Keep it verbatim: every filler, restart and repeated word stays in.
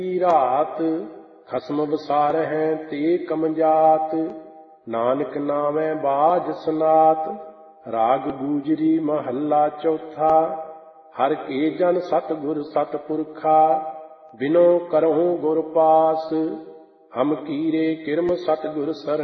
ਰਾਤ ਖਸਮ ਵਸਾਰਹਿ ਤੇ ਕਮਜਾਤ। ਨਾਨਕ ਨਾਮੈ ਬਾਝ ਸਨਾਤ। ਰਾਗ ਗੂਜਰੀ ਮਹੱਲਾ ਚੌਥਾ। ਹਰਿ ਕੇ ਜਨ ਸਤਿਗੁਰ ਸਤਿਪੁਰਖਾ। ਬਿਨੋ ਕਰਹੁ ਗੁਰ ਪਾਸ। ਹਮ ਕੀਰੇ ਕਿਰਮ ਸਤਿਗੁਰ ਸਰਣ